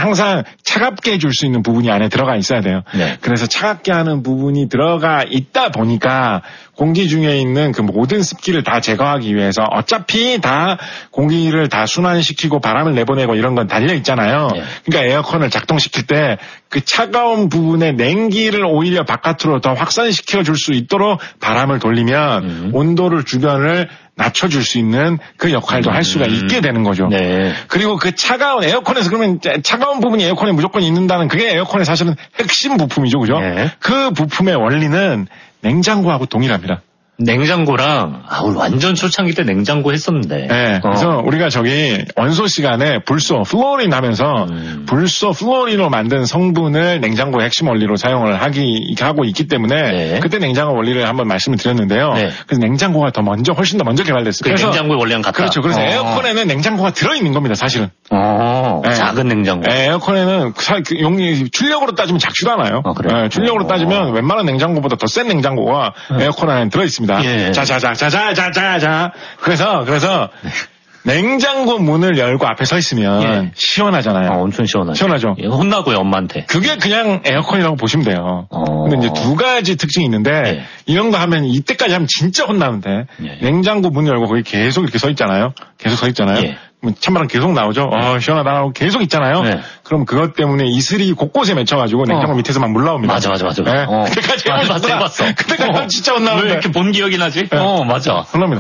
항상 차갑게 해줄 수 있는 부분이 안에 들어가 있어야 돼요. 네. 그래서 차갑게 하는 부분이 들어가 있다 보니까 공기 중에 있는 그 모든 습기를 다 제거하기 위해서 어차피 다 공기를 다 순환시키고 바람을 내보내고 이런 건 달려 있잖아요. 네. 그러니까 에어컨을 작동시킬 때 그 차가운 부분의 냉기를 오히려 바깥으로 더 확산시켜 줄 수 있도록 바람을 돌리면 온도를 주변을 낮춰줄 수 있는 그 역할도 할 수가 있게 되는 거죠. 네. 그리고 그 차가운 에어컨에서 그러면 차가운 부분이 에어컨에 무조건 있는다는 그게 에어컨의 사실은 핵심 부품이죠. 그죠? 네. 그 부품의 원리는 냉장고하고 동일합니다. 냉장고랑 우리 완전 초창기 때 냉장고 했었는데. 네. 그래서 우리가 저기 원소 시간에 불소, 플로린 하면서 불소, 플로린으로 만든 성분을 냉장고의 핵심 원리로 사용을 하고 있기 때문에 네. 그때 냉장고 원리를 한번 말씀을 드렸는데요. 네. 그래서 냉장고가 훨씬 더 먼저 개발됐어요. 그 그래서 냉장고의 원리랑 같다. 그렇죠. 그래서 에어컨에는 냉장고가 들어있는 겁니다. 사실은. 네. 작은 냉장고. 에어컨에는 출력으로 따지면 작지도 않아요. 그래요? 네, 출력으로 따지면 웬만한 냉장고보다 더 센 냉장고가 에어컨 안에 들어있습니다. 예. 자자자자자자자. 그래서 냉장고 문을 열고 앞에 서 있으면 예. 시원하잖아요. 엄청 시원하죠. 시원하죠. 예, 혼나고요, 엄마한테. 그게 그냥 에어컨이라고 보시면 돼요. 근데 이제 두 가지 특징이 있는데 예. 이런 거 하면 이때까지 하면 진짜 혼나는데 예. 냉장고 문 열고 거기 계속 이렇게 서 있잖아요. 예. 찬바람 계속 나오죠. 시원하다 하고 계속 있잖아요. 네. 그럼 그것 때문에 이슬이 곳곳에 맺혀가지고 냉장고 밑에서 막 물나옵니다. 맞아. 네. 그때까지 해봤어. 그때까지 진짜 혼나는데. 왜 이렇게 본 기억이 나지? 네. 맞아. 혼납니다.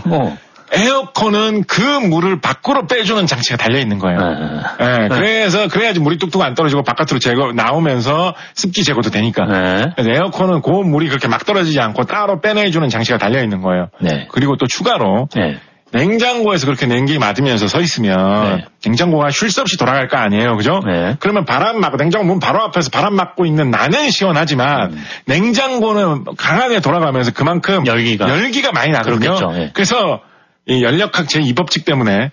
에어컨은 그 물을 밖으로 빼주는 장치가 달려있는 거예요. 그래서 그래야지 물이 뚝뚝 안 떨어지고 바깥으로 나오면서 습기 제거도 되니까. 그래서 에어컨은 그 물이 그렇게 막 떨어지지 않고 따로 빼내주는 장치가 달려있는 거예요. 네. 그리고 또 추가로 냉장고에서 그렇게 냉기 맞으면서 서 있으면 냉장고가 쉴 새 없이 돌아갈 거 아니에요. 그죠? 그러면 냉장고 문 바로 앞에서 바람 맞고 있는 나는 시원하지만 냉장고는 강하게 돌아가면서 그만큼 열기가 많이 나거든요. 그렇겠죠. 그래서 이 연력학 제2법칙 때문에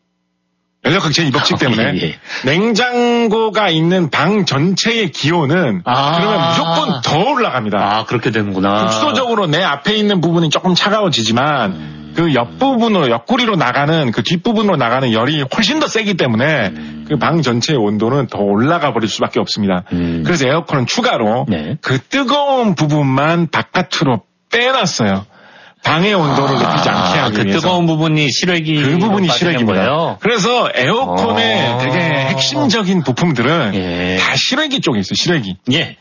냉장고가 있는 방 전체의 기온은 그러면 무조건 더 올라갑니다. 그렇게 되는구나. 국소적으로 내 앞에 있는 부분이 조금 차가워지지만 그 옆구리로 나가는 그 뒷부분으로 나가는 열이 훨씬 더 세기 때문에 그 방 전체의 온도는 더 올라가 버릴 수밖에 없습니다. 그래서 에어컨은 추가로 그 뜨거운 부분만 바깥으로 빼놨어요. 방의 온도를 느끼지 않게 하기 위해서. 뜨거운 부분이 실외기. 그 부분이 실외기입니다. 거예요? 그래서 에어컨의 되게 핵심적인 부품들은 다 실외기 쪽에 있어요. 실외기. 예.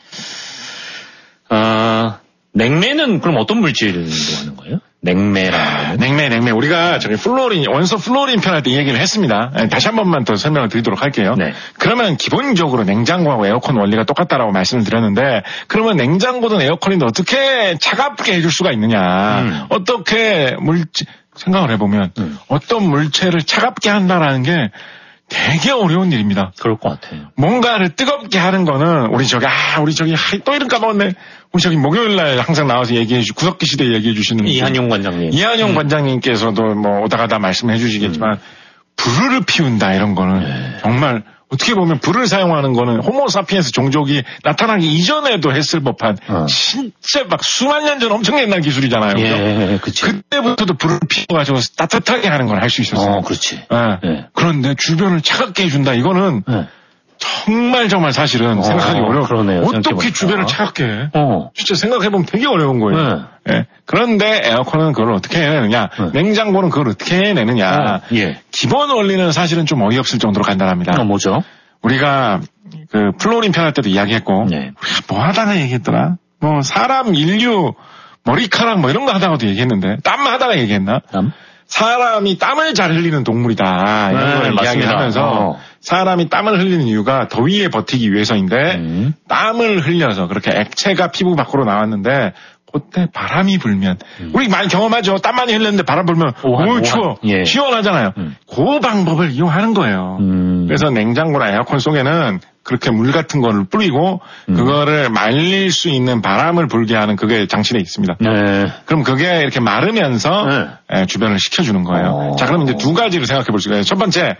냉매는 그럼 어떤 물질을 하는 거예요? 냉매라. 냉매. 우리가 저기 원소 플로린 편할 때 이 얘기를 했습니다. 다시 한 번만 더 설명을 드리도록 할게요. 그러면 기본적으로 냉장고하고 에어컨 원리가 똑같다라고 말씀을 드렸는데, 그러면 냉장고든 에어컨이든 어떻게 차갑게 해줄 수가 있느냐. 어떻게 생각을 해보면, 어떤 물체를 차갑게 한다라는 게 되게 어려운 일입니다. 그럴 것 같아요. 뭔가를 뜨겁게 하는 거는 우리 저기 또 이름 까먹었네. 우리 저기 목요일날 항상 나와서 구석기 시대에 얘기해 주시는 이한용 관장님. 이한용 관장님께서도 오다 가다 말씀해 주시겠지만 불을 피운다 이런 거는 정말 어떻게 보면 불을 사용하는 거는 호모사피엔스 종족이 나타나기 이전에도 했을 법한 진짜 막 수만 년 전 엄청 옛날 기술이잖아요. 그치. 그때부터도 불을 피워가지고 따뜻하게 하는 걸 할 수 있었어요. 그렇지. 그런데 주변을 차갑게 해준다. 이거는 정말 사실은 생각하기 어려워. 그러네요. 어떻게 주변을 차갑게 해? 진짜 생각해보면 되게 어려운 거예요. 그런데 에어컨은 그걸 어떻게 해내느냐? 냉장고는 그걸 어떻게 해내느냐? 기본 원리는 사실은 좀 어이없을 정도로 간단합니다. 뭐죠? 우리가 그 플로린 편할 때도 이야기했고, 우리가 뭐 하다가 얘기했더라? 사람, 인류, 머리카락 이런 거 하다가도 얘기했는데, 땀 하다가 얘기했나? 사람이 땀을 잘 흘리는 동물이다. 이런 걸 이야기하면서 사람이 땀을 흘리는 이유가 더위에 버티기 위해서인데 땀을 흘려서 그렇게 액체가 피부 밖으로 나왔는데 그때 바람이 불면 우리 많이 경험하죠. 땀 많이 흘렸는데 바람 불면 추워. 시원하잖아요. 그 방법을 이용하는 거예요. 그래서 냉장고나 에어컨 속에는 그렇게 물 같은 거를 뿌리고 그거를 말릴 수 있는 바람을 불게 하는 그게 장치돼 있습니다. 그럼 그게 이렇게 마르면서 주변을 식혀주는 거예요. 자, 그럼 이제 두 가지를 생각해 볼 수가 있어요. 첫 번째,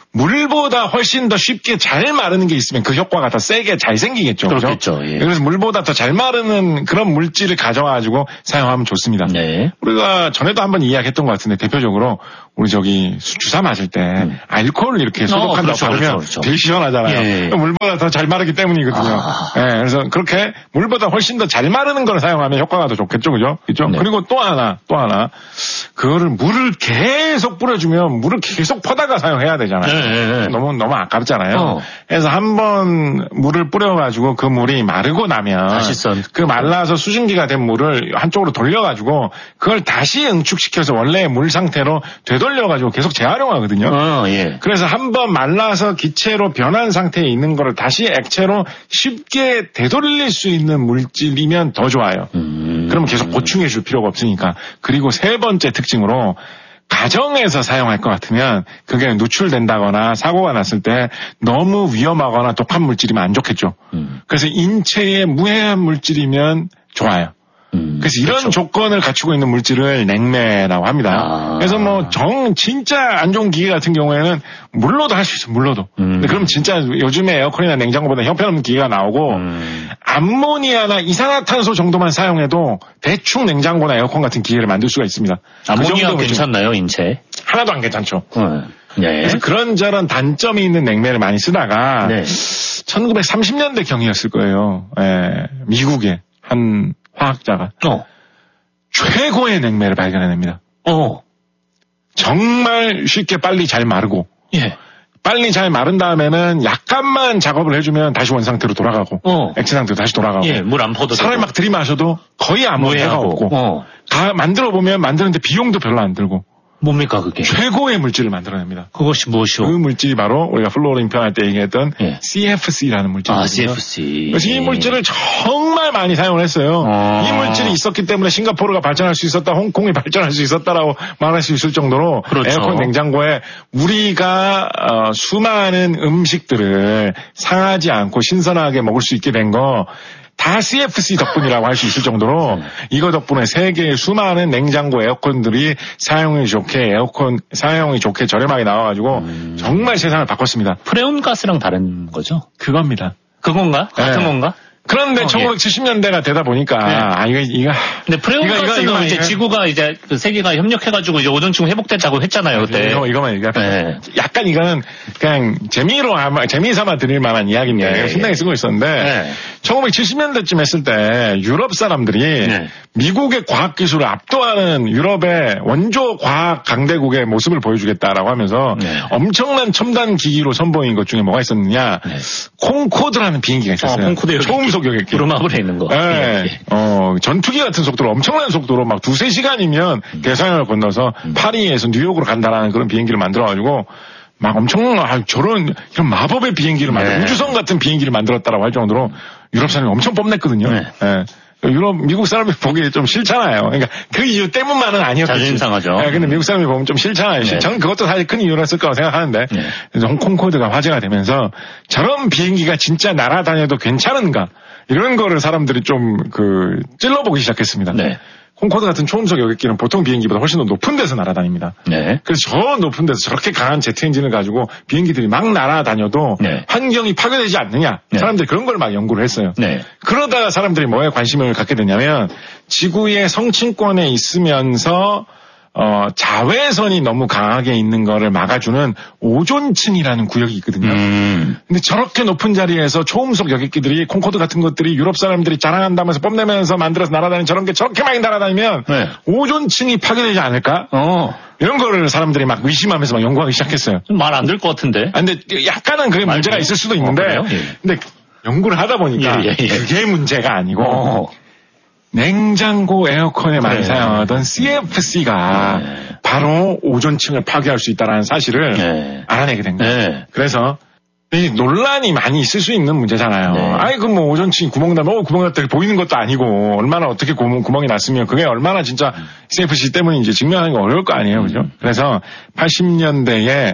물보다 훨씬 더 쉽게 잘 마르는 게 있으면 그 효과가 더 세게 잘 생기겠죠. 그렇겠죠. 예. 그래서 물보다 더 잘 마르는 그런 물질을 가져와가지고 사용하면 좋습니다. 네. 우리가 전에도 한번 이야기했던 것 같은데 대표적으로 우리 주사 맞을 때 알코올을 이렇게 소독한다고 하면 그렇죠. 되게 시원하잖아요. 예. 물보다 더 잘 마르기 때문이거든요. 예, 그래서 그렇게 물보다 훨씬 더 잘 마르는 걸 사용하면 효과가 더 좋겠죠, 그죠? 네. 그리고 또 하나, 그거를 물을 계속 뿌려주면 물을 계속 퍼다가 사용해야 되잖아요. 네. 너무 아깝잖아요. 그래서 한번 물을 뿌려가지고 그 물이 마르고 나면 그 말라서 수증기가 된 물을 한쪽으로 돌려가지고 그걸 다시 응축시켜서 원래의 물 상태로 되돌려가지고 계속 재활용하거든요. 예. 그래서 한번 말라서 기체로 변한 상태에 있는 거를 다시 액체로 쉽게 되돌릴 수 있는 물질이면 더 좋아요. 그러면 계속 보충해 줄 필요가 없으니까. 그리고 세 번째 특징으로 가정에서 사용할 것 같으면 그게 누출된다거나 사고가 났을 때 너무 위험하거나 독한 물질이면 안 좋겠죠. 그래서 인체에 무해한 물질이면 좋아요. 그래서 이런 그렇죠. 조건을 갖추고 있는 물질을 냉매라고 합니다. 그래서 진짜 안 좋은 기계 같은 경우에는 물로도 할 수 있어요, 물로도. 근데 그럼 진짜 요즘에 에어컨이나 냉장고보다 형편없는 기계가 나오고, 암모니아나 이산화탄소 정도만 사용해도 대충 냉장고나 에어컨 같은 기계를 만들 수가 있습니다. 암모니아 괜찮나요, 인체? 하나도 안 괜찮죠. 네. 그래서 그런저런 단점이 있는 냉매를 많이 쓰다가, 1930년대 경이었을 거예요. 예, 미국의 한 화학자가 최고의 냉매를 발견해냅니다. 정말 쉽게 빨리 잘 마르고 빨리 잘 마른 다음에는 약간만 작업을 해주면 다시 원상태로 돌아가고 액체 상태로 다시 돌아가고 물 안 퍼도 사람이 막 들이마셔도 거의 아무 해가 없고 다 만들어보면 만드는데 비용도 별로 안 들고 뭡니까 그게? 최고의 물질을 만들어냅니다. 그것이 무엇이오? 그 물질이 바로 우리가 플로린 평할 때 얘기했던 CFC라는 물질이거든요. CFC. 그래서 이 물질을 정말 많이 사용을 했어요. 이 물질이 있었기 때문에 싱가포르가 발전할 수 있었다, 홍콩이 발전할 수 있었다라고 말할 수 있을 정도로 그렇죠. 에어컨 냉장고에 우리가 수많은 음식들을 상하지 않고 신선하게 먹을 수 있게 된 거 다 CFC 덕분이라고 할 수 있을 정도로 이거 덕분에 세계의 수많은 냉장고 에어컨들이 사용이 좋게 저렴하게 나와가지고 정말 세상을 바꿨습니다. 프레온 가스랑 다른 거죠? 그겁니다. 그건가? 같은 건가? 그런데 1970년대가 되다 보니까 이거 근데 프레온 가스는 이제 지구가 이제 그 세계가 협력해가지고 이제 오존층 회복됐다고 했잖아요 그때. 이거만 얘기할게요. 약간 이거는 그냥 재미삼아 드릴 만한 이야기인데 신나게 쓰고 있었는데 1970년대쯤 했을 때 유럽 사람들이 미국의 과학 기술을 압도하는 유럽의 원조 과학 강대국의 모습을 보여주겠다라고 하면서 엄청난 첨단 기기로 선보인 것 중에 뭐가 있었느냐? 콩코드라는 비행기가 있었어요. 콩코드 초음속 여객기. 구름하부에 있는 거. 전투기 같은 속도로 엄청난 속도로 막 2-3시간이면 대서양을 건너서 파리에서 뉴욕으로 간다라는 그런 비행기를 만들어가지고 막 엄청난 이런 마법의 비행기를 우주선 같은 비행기를 만들었다라고 할 정도로 유럽 사람이 엄청 뽐냈거든요. 미국 사람이 보기에 좀 싫잖아요. 그러니까 그 이유 때문만은 아니었겠지. 자존심 상하죠. 근데 미국 사람이 보면 좀 싫잖아요. 저는 그것도 사실 큰 이유였을 거라고 생각하는데. 그래서 홍콩코드가 화제가 되면서 저런 비행기가 진짜 날아다녀도 괜찮은가? 이런 거를 사람들이 좀 찔러보기 시작했습니다. 콩코드 같은 초음속 여객기는 보통 비행기보다 훨씬 더 높은 데서 날아다닙니다. 그래서 저 높은 데서 저렇게 강한 제트 엔진을 가지고 비행기들이 막 날아다녀도 환경이 파괴되지 않느냐. 사람들이 그런 걸 막 연구를 했어요. 그러다가 사람들이 뭐에 관심을 갖게 되냐면 지구의 성층권에 있으면서 자외선이 너무 강하게 있는 거를 막아주는 오존층이라는 구역이 있거든요. 근데 저렇게 높은 자리에서 초음속 여객기들이 콩코드 같은 것들이 유럽 사람들이 자랑한다면서 뽐내면서 만들어서 날아다니는 저런 게 저렇게 많이 날아다니면 오존층이 파괴되지 않을까? 이런 거를 사람들이 막 의심하면서 막 연구하기 시작했어요. 말 안 될 것 같은데. 근데 약간은 그게 문제가 있을 수도 있는데 근데 연구를 하다 보니까 그게 문제가 아니고 냉장고 에어컨에 많이 사용하던 CFC가 바로 오존층을 파괴할 수 있다는 사실을 알아내게 된 거예요. 그래서 이 논란이 많이 있을 수 있는 문제잖아요. 오존층이 구멍 나면 구멍 났다 보이는 것도 아니고 얼마나 어떻게 구멍이 났으면 그게 얼마나 진짜 CFC 때문인지 증명하는 게 어려울 거 아니에요. 그죠? 그래서 80년대에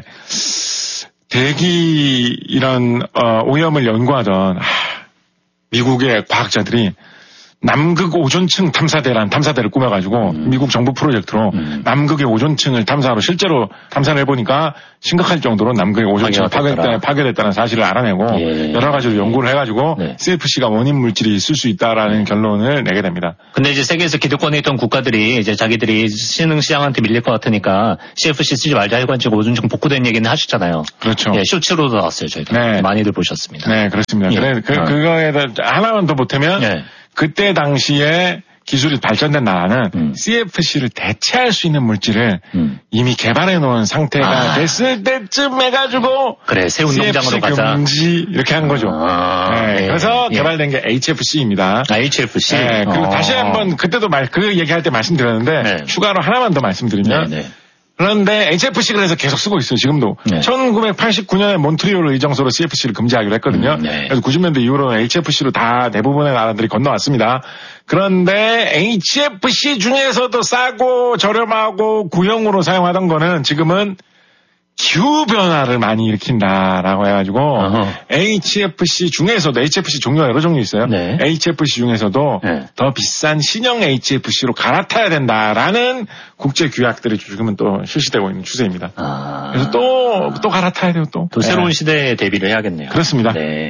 대기 이런 오염을 연구하던 미국의 과학자들이 남극 오존층 탐사대라는 탐사대를 꾸며가지고 미국 정부 프로젝트로 남극의 오존층을 탐사하러 실제로 탐사를 해보니까 심각할 정도로 남극의 오존층이 파괴됐다는 사실을 알아내고 여러 가지로 연구를 해가지고 CFC가 원인 물질이 있을 수 있다라는 결론을 내게 됩니다. 근데 이제 세계에서 기득권에 있던 국가들이 이제 자기들이 신흥시장한테 밀릴 것 같으니까 CFC 쓰지 말자 해가지고 오존층 복구된 얘기는 하셨잖아요. 그렇죠. 쇼츠로도 나왔어요 저희가. 많이들 보셨습니다. 네, 그렇습니다. 그거에 하나만 더 보태면 그때 당시에 기술이 발전된 나라는 CFC를 대체할 수 있는 물질을 이미 개발해 놓은 상태가 됐을 때쯤 해가지고 그래 새 운동장으로 가자 금지 이렇게 한 거죠. 그래서 개발된 게 HFC입니다. HFC. 그리고 다시 한번 그때도 그 얘기할 때 말씀드렸는데 추가로 하나만 더 말씀드리면 그런데 HFC 그래서 계속 쓰고 있어요, 지금도. 1989년에 몬트리올 의정서로 CFC를 금지하기로 했거든요. 그래서 90년대 이후로는 HFC로 다 대부분의 나라들이 건너왔습니다. 그런데 HFC 중에서도 싸고 저렴하고 구형으로 사용하던 거는 지금은 기후변화를 많이 일으킨다라고 해가지고 HFC 중에서도 HFC 종류가 여러 종류 있어요. HFC 중에서도 더 비싼 신형 HFC로 갈아타야 된다라는 국제 규약들이 지금은 또 실시되고 있는 추세입니다. 그래서 또 갈아타야 돼요. 또 새로운 시대에 대비를 해야겠네요. 그렇습니다.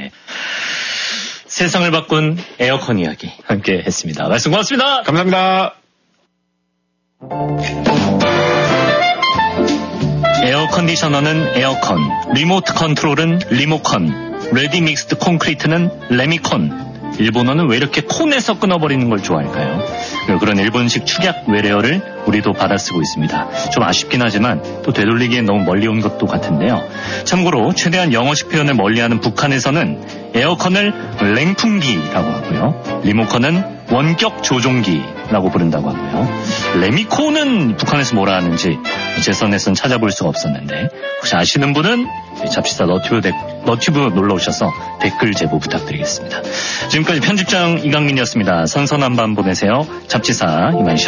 세상을 바꾼 에어컨 이야기 함께 했습니다. 말씀 고맙습니다. 감사합니다. 에어컨디셔너는 에어컨, 리모트 컨트롤은 리모컨, 레디 믹스드 콘크리트는 레미콘. 일본어는 왜 이렇게 콘에서 끊어버리는 걸 좋아할까요? 그런 일본식 축약 외래어를 우리도 받아쓰고 있습니다. 좀 아쉽긴 하지만 또 되돌리기엔 너무 멀리 온 것도 같은데요. 참고로 최대한 영어식 표현을 멀리하는 북한에서는 에어컨을 랭풍기라고 하고요. 리모컨은 원격 조종기라고 부른다고 하고요. 레미콘은 북한에서 뭐라 하는지 제 선에서는 찾아볼 수가 없었는데 혹시 아시는 분은 잡지사 너튜브 놀러오셔서 댓글 제보 부탁드리겠습니다. 지금까지 편집장 이강민이었습니다. 선선한 밤 보내세요. 잡지사 이만